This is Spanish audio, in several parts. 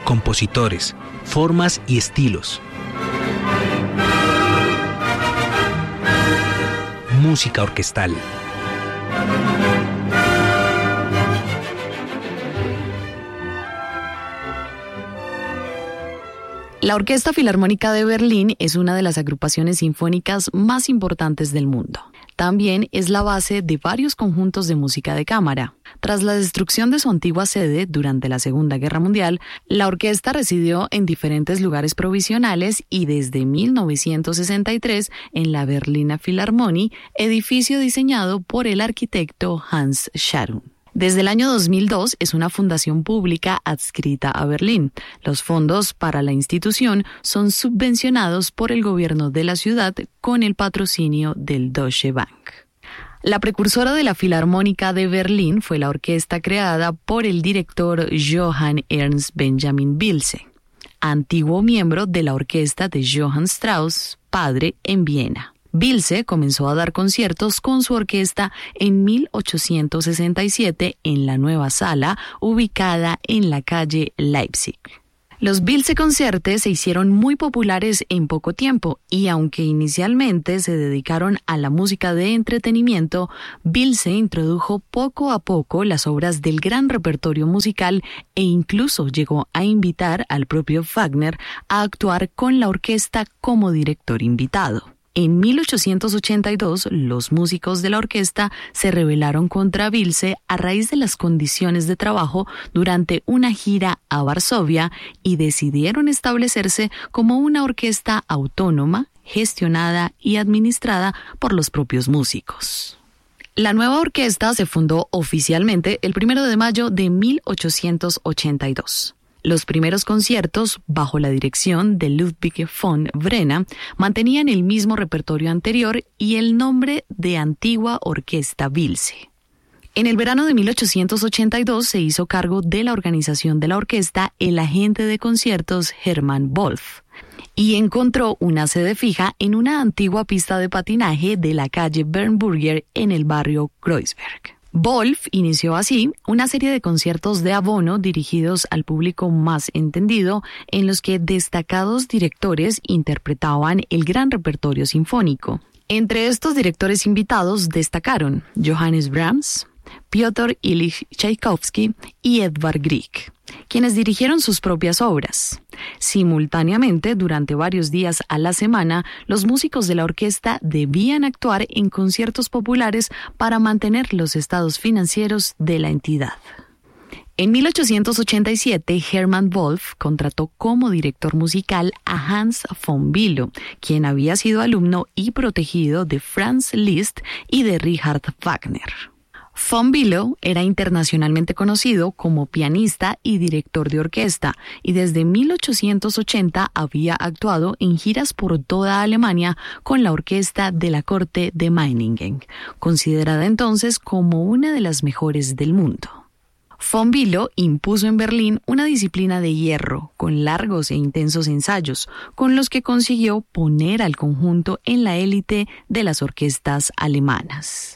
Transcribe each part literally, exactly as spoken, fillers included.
compositores, formas y estilos. Música orquestal. La Orquesta Filarmónica de Berlín es una de las agrupaciones sinfónicas más importantes del mundo. También es la base de varios conjuntos de música de cámara. Tras la destrucción de su antigua sede durante la Segunda Guerra Mundial, la orquesta residió en diferentes lugares provisionales y desde mil novecientos sesenta y tres en la Berliner Philharmonie, edificio diseñado por el arquitecto Hans Scharoun. Desde el año dos mil dos es una fundación pública adscrita a Berlín. Los fondos para la institución son subvencionados por el gobierno de la ciudad con el patrocinio del Deutsche Bank. La precursora de la Filarmónica de Berlín fue la orquesta creada por el director Johann Ernst Benjamin Bilse, antiguo miembro de la orquesta de Johann Strauss, padre, en Viena. Bilse comenzó a dar conciertos con su orquesta en mil ochocientos sesenta y siete en la nueva sala ubicada en la calle Leipzig. Los Bilse Concertes se hicieron muy populares en poco tiempo y aunque inicialmente se dedicaron a la música de entretenimiento, Bilse introdujo poco a poco las obras del gran repertorio musical e incluso llegó a invitar al propio Wagner a actuar con la orquesta como director invitado. En mil ochocientos ochenta y dos, los músicos de la orquesta se rebelaron contra Bilse a raíz de las condiciones de trabajo durante una gira a Varsovia y decidieron establecerse como una orquesta autónoma, gestionada y administrada por los propios músicos. La nueva orquesta se fundó oficialmente el primero de mayo de mil ochocientos ochenta y dos. Los primeros conciertos, bajo la dirección de Ludwig von Brenna, mantenían el mismo repertorio anterior y el nombre de Antigua Orquesta Bilse. En el verano de mil ochocientos ochenta y dos se hizo cargo de la organización de la orquesta el agente de conciertos Hermann Wolf y encontró una sede fija en una antigua pista de patinaje de la calle Bernburger en el barrio Kreuzberg. Wolf inició así una serie de conciertos de abono dirigidos al público más entendido, en los que destacados directores interpretaban el gran repertorio sinfónico. Entre estos directores invitados destacaron Johannes Brahms, Piotr Ilyich Tchaikovsky y Edvard Grieg, quienes dirigieron sus propias obras. Simultáneamente, durante varios días a la semana, los músicos de la orquesta debían actuar en conciertos populares para mantener los estados financieros de la entidad. En mil ochocientos ochenta y siete, Hermann Wolf contrató como director musical a Hans von Bülow, quien había sido alumno y protegido de Franz Liszt y de Richard Wagner. Von Bülow era internacionalmente conocido como pianista y director de orquesta y desde mil ochocientos ochenta había actuado en giras por toda Alemania con la orquesta de la corte de Meiningen, considerada entonces como una de las mejores del mundo. Von Bülow impuso en Berlín una disciplina de hierro con largos e intensos ensayos, con los que consiguió poner al conjunto en la élite de las orquestas alemanas.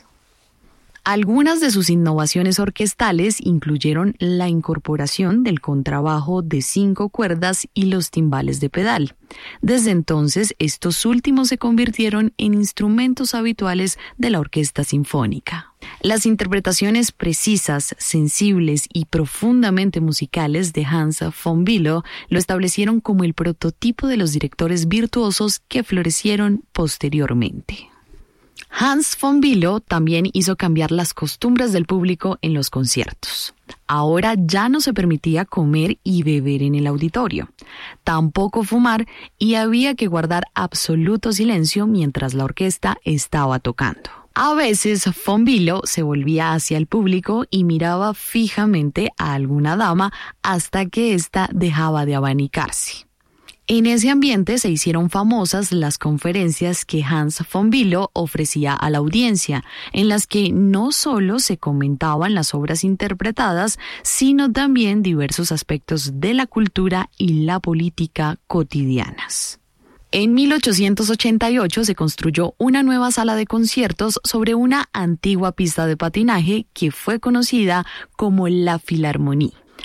Algunas de sus innovaciones orquestales incluyeron la incorporación del contrabajo de cinco cuerdas y los timbales de pedal. Desde entonces, estos últimos se convirtieron en instrumentos habituales de la orquesta sinfónica. Las interpretaciones precisas, sensibles y profundamente musicales de Hans von Bülow lo establecieron como el prototipo de los directores virtuosos que florecieron posteriormente. Hans von Bülow también hizo cambiar las costumbres del público en los conciertos. Ahora ya no se permitía comer y beber en el auditorio, tampoco fumar, y había que guardar absoluto silencio mientras la orquesta estaba tocando. A veces von Bülow se volvía hacia el público y miraba fijamente a alguna dama hasta que ésta dejaba de abanicarse. En ese ambiente se hicieron famosas las conferencias que Hans von Bülow ofrecía a la audiencia, en las que no solo se comentaban las obras interpretadas, sino también diversos aspectos de la cultura y la política cotidianas. En mil ochocientos ochenta y ocho se construyó una nueva sala de conciertos sobre una antigua pista de patinaje que fue conocida como la Philharmonie.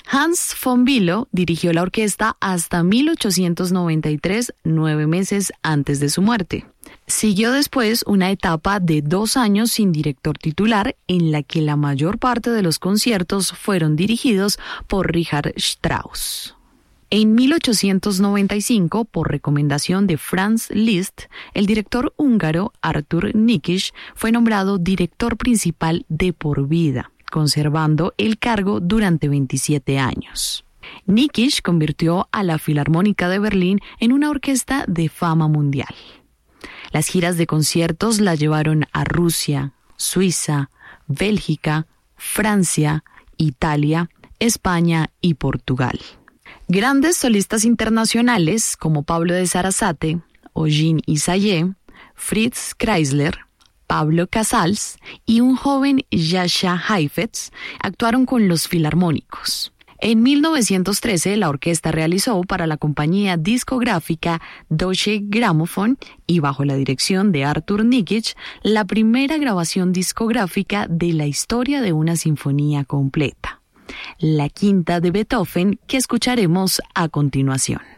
Hans von Bülow dirigió la orquesta hasta mil ochocientos noventa y tres, nueve meses antes de su muerte. Siguió después una etapa de dos años sin director titular, en la que la mayor parte de los conciertos fueron dirigidos por Richard Strauss. En mil ochocientos noventa y cinco, por recomendación de Franz Liszt, el director húngaro Artur Nikisch fue nombrado director principal de por vida, conservando el cargo durante veintisiete años. Nikisch convirtió a la Filarmónica de Berlín en una orquesta de fama mundial. Las giras de conciertos la llevaron a Rusia, Suiza, Bélgica, Francia, Italia, España y Portugal. Grandes solistas internacionales como Pablo de Sarasate, Eugene Ysaye, Fritz Kreisler, Pablo Casals y un joven Jascha Heifetz actuaron con los Filarmónicos. En mil novecientos trece, la orquesta realizó para la compañía discográfica Deutsche Grammophon y bajo la dirección de Artur Nikisch, la primera grabación discográfica de la historia de una sinfonía completa, la quinta de Beethoven, que escucharemos a continuación.